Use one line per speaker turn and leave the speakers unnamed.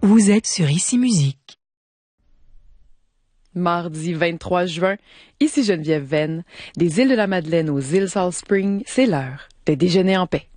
Vous êtes sur Ici Musique.
Mardi 23 juin, ici Geneviève Venn, des îles de la Madeleine aux îles Salt Spring, c'est l'heure de déjeuner en paix.